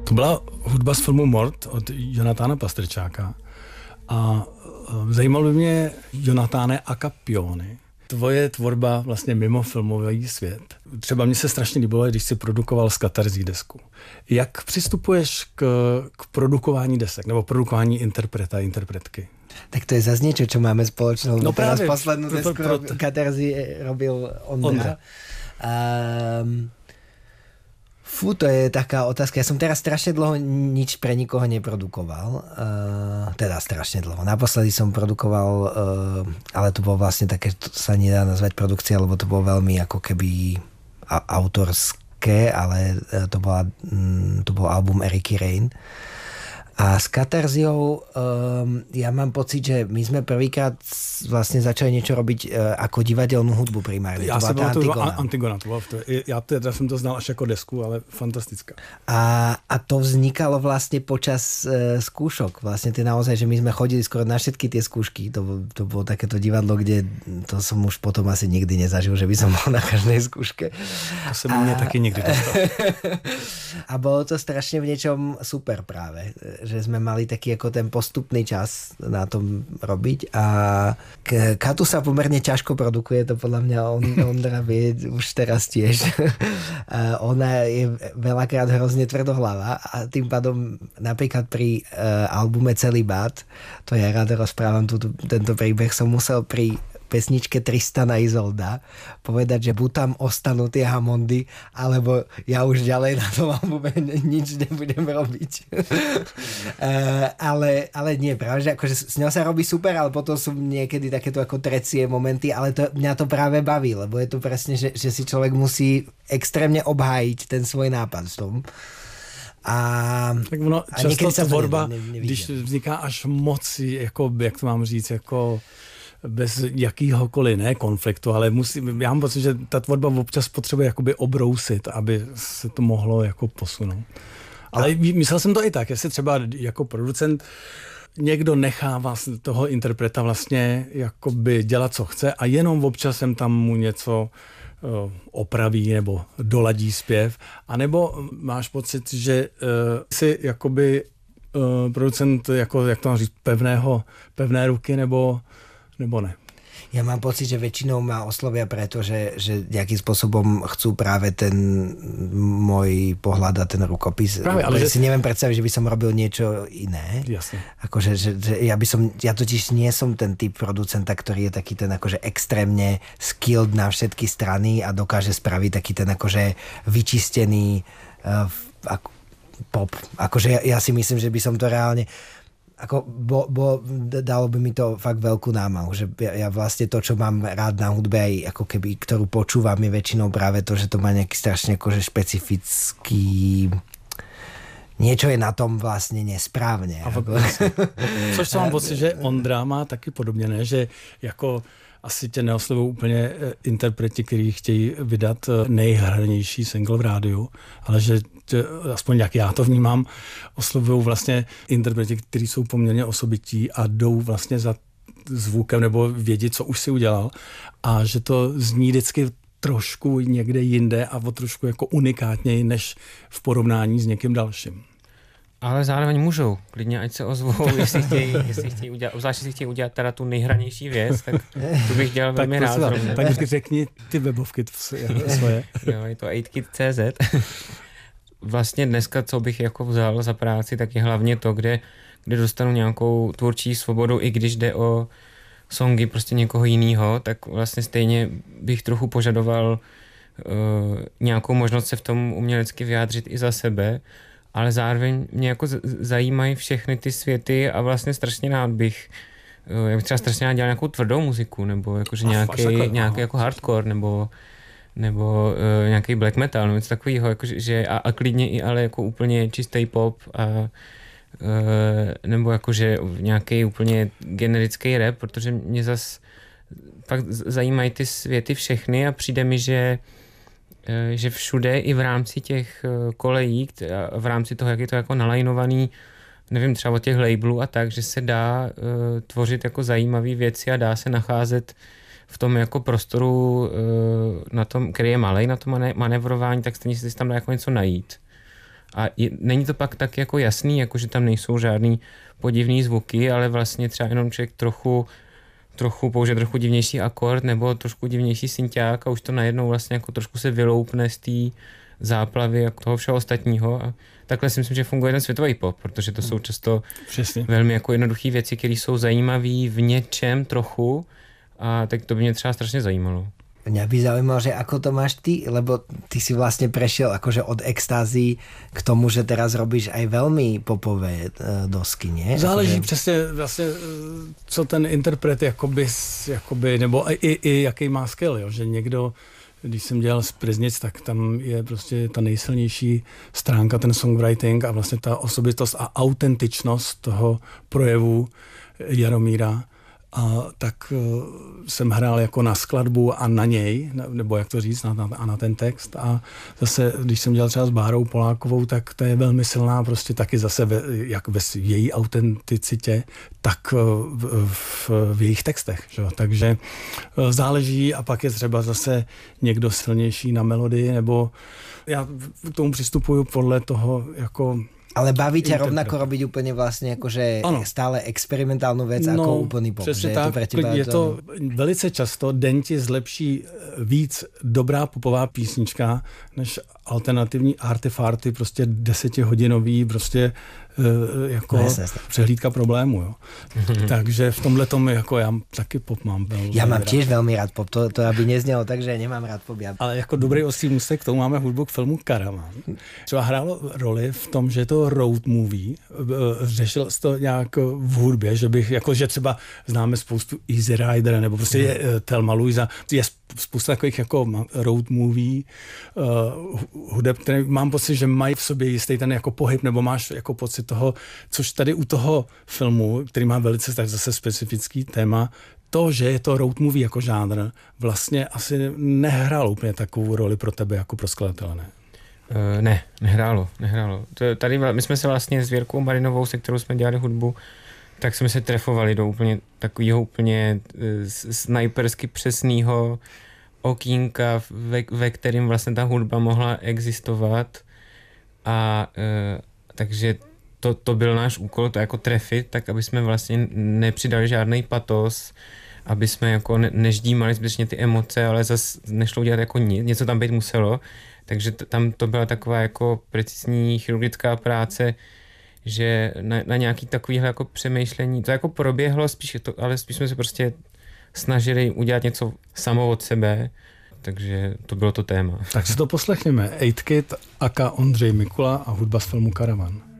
To byla hudba z filmu Mort od Jonatána Pastrčáka a zajímalo by mě, Jonatáne, a Capioni. Tvoje tvorba vlastně mimo filmový svět. Třeba mně se strašně líbilo, když jsi produkoval z Katarzí desku. Jak přistupuješ k produkování desek nebo produkování interpretky? Tak to je zase niečo, čo máme spoločného. No teraz práve. poslednú desku Katarzy robil Ondra. To je taká otázka. Ja som teraz strašne dlho nič pre nikoho neprodukoval. Teda strašne dlho. Naposledy som produkoval, ale to bolo vlastne také, to sa nedá nazvať produkcia, lebo to bolo veľmi ako keby autorské, ale to bol album Eriky Rain. A s Katarziou ja mám pocit, že my sme prvýkrát vlastne začali niečo robiť ako divadelnú hudbu primárne. Já jsem to Antigona. Já teda jsem to znal až jako desku, ale fantastická. A to vznikalo vlastne počas skúšok. Vlastne ty naozaj, že my sme chodili skoro na všetky tie skúšky. To bolo takéto divadlo, kde to som už potom asi nikdy nezažil, že by som bol na každej skúške. To se mne taky nikdy dostal. A bolo to strašne v niečom super práve. Že sme mali taký ako ten postupný čas na tom robiť a Katu sa pomerne ťažko produkuje, to podľa mňa Ondra vie už teraz tiež. Ona je veľakrát hrozne tvrdohlava a tým pádom napríklad pri albume Celibát, to ja rád rozprávam tento príbeh, som musel pri pesničke Tristana Izolda povedať, že buď tam ostanú tie Hammondy, alebo ja už ďalej na tom albume nič nebudem robiť. ale nie, práve, že akože s ňou sa robí super, ale potom sú niekedy takéto ako trecie momenty, ale mňa to práve baví, lebo je to presne, že si človek musí extrémne obhájiť ten svoj nápad v tom. Tak ono, často tvorba, když vzniká až moc, jako, jak to mám říct, jako bez jakýhokoliv, ne konfliktu, ale já mám pocit, že ta tvorba občas potřebuje jakoby obrousit, aby se to mohlo jako posunout. Ale myslel jsem to i tak, jestli třeba jako producent někdo nechá toho interpreta vlastně jakoby dělat, co chce a jenom občas sem tam mu něco opraví nebo doladí zpěv, anebo máš pocit, že si jakoby producent, jako, jak to mám říct, pevné ruky, nebo ne? Ja mám pocit, že väčšinou ma oslovia preto, že nejakým spôsobom chcú práve ten môj pohľad a ten rukopis. Práve, ale si neviem predstaviť, že by som robil niečo iné. Jasne. Akože, že ja totiž nie som ten typ producenta, ktorý je taký ten akože extrémne skilled na všetky strany a dokáže spraviť taký ten akože vyčistený pop. Akože ja si myslím, že by som to reálne dalo by mi to fakt veľkú námahu, že ja vlastne to, čo mám rád na hudbe, aj ako keby, ktorú počúvam, je väčšinou práve to, že to má nejaký strašne akože špecifický niečo je na tom vlastne nesprávne. Což mám pocit, že Ondra má taky podobně, ne? Že jako asi tě neoslovují úplně interpreti, kteří chtějí vydat nejhranější single v rádiu, ale že aspoň jak já to vnímám, oslovují vlastně interpreti, kteří jsou poměrně osobití a jdou vlastně za zvukem nebo vědí, co už si udělal a že to zní vždycky trošku někde jinde a o trošku jako unikátněji než v porovnání s někým dalším. Ale zároveň můžou, klidně ať se ozvou, jestli chtějí udělat, obzvlášť jestli chtějí udělat teda tu nejhranější věc, tak tu bych dělal velmi rád. Tak vždycky řekni ty webovky svoje. Jo, je to 8kid.cz. Vlastně dneska, co bych jako vzal za práci, tak je hlavně to, kde dostanu nějakou tvůrčí svobodu, i když jde o songy prostě někoho jiného, tak vlastně stejně bych trochu požadoval nějakou možnost se v tom umělecky vyjádřit i za sebe, ale zároveň mě jako zajímají všechny ty světy a vlastně strašně rád bych, já bych třeba strašně rád dělal nějakou tvrdou muziku, nebo jakože nějaký jako hardcore, nebo nějaký black metal, nebo něco takového, jakože, a klidně i ale jako úplně čistý pop a nebo jakože nějaký úplně generický rap, protože mě zas fakt zajímají ty světy všechny a přijde mi, že všude i v rámci těch kolejí, v rámci toho, jak je to jako nalajnovaný, nevím, třeba od těch labelů a tak, že se dá tvořit jako zajímavé věci a dá se nacházet v tom jako prostoru, na tom, který je malej, na tom manévrování, tak stejně se tam dá jako něco najít. A není to pak tak jako jasný, jako že tam nejsou žádný podivný zvuky, ale vlastně třeba jenom člověk trochu použije trochu divnější akord nebo trošku divnější synťák a už to najednou vlastně jako trošku se vyloupne z té záplavy jako toho všeho ostatního. A takhle si myslím, že funguje ten světový pop, protože to jsou často velmi jako jednoduché věci, které jsou zajímavé v něčem trochu a tak to by mě třeba strašně zajímalo. Mňa by zaujímalo, že ako to máš ty, lebo ty si vlastne prešiel akože od extázy k tomu, že teraz robíš aj veľmi popové dosky, nie? Záleží přesně vlastně, co ten interpret jakoby nebo i jaký má skill, jo? Že někdo, když jsem dělal z Priznic, tak tam je prostě ta nejsilnější stránka, ten songwriting a vlastně ta osobitost a autentičnost toho projevu Jaromíra. A tak jsem hrál jako na skladbu a na něj, nebo jak to říct, a na ten text. A zase, když jsem dělal třeba s Bárou Polákovou, tak to je velmi silná prostě taky zase jak ve její autenticitě, tak v jejich textech. Že? Takže záleží a pak je třeba zase někdo silnější na melodii, nebo já k tomu přistupuju podle toho jako... Ale baví ťa rovnako robiť úplne vlastne akože stále experimentálnu vec ako úplný pop. Přesně tak, je to velice často, den ti zlepší víc dobrá popová písnička, než alternativní artefarty, prostě 10hodinový, prostě jako přehlídka problému. Jo. Takže v tomhle tomu jako já taky pop mám. Já mám tiež veľmi rád pop, to aby neznělo tak, že nemám rád pop. Ale jako dobrý oslý můstek, k tomu máme hudbu k filmu Karavan. Třeba hrálo roli v tom, že je to road movie, řešil jsi to nějak v hudbě, že bych, jako že třeba známe spoustu Easy Rider, nebo prostě je Thelma Louisa, je spousta takových jako road movie hudeb, které mám pocit, že mají v sobě jistý ten jako pohyb, nebo máš jako pocit toho, což tady u toho filmu, který má velice tak zase specifický téma, to, že je to road movie jako žánr, vlastně asi nehrálo úplně takovou roli pro tebe jako pro skladatele, ne? Ne, nehrálo. Tady my jsme se vlastně s Věrkou Marinovou, se kterou jsme dělali hudbu, tak jsme se trefovali do úplně takového úplně snajpersky přesného okýnka, ve kterým vlastně ta hudba mohla existovat a takže to byl náš úkol, to jako trefit, tak aby jsme vlastně nepřidali žádný patos, aby jsme jako neždímali zbytečně ty emoce, ale zase nešlo udělat jako něco tam být muselo, takže tam to byla taková jako precizní chirurgická práce, že na nějaký takovýhle jako přemýšlení, to jako proběhlo, ale spíš jsme se prostě snažili udělat něco samo od sebe, takže to bylo to téma. Tak si to poslechněme. 8 Kid aka Ondřej Mikula a hudba z filmu Karavan.